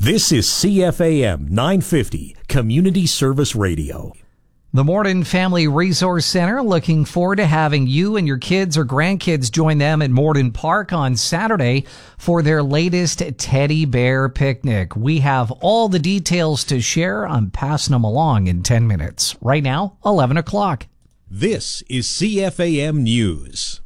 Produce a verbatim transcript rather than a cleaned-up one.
This is C F A M nine fifty, Community Service Radio. The Morden Family Resource Center looking forward to having you and your kids or grandkids join them at Morden Park on Saturday for their latest teddy bear picnic. We have all the details to share. I'm passing them along in ten minutes. Right now, eleven o'clock. This is C F A M News.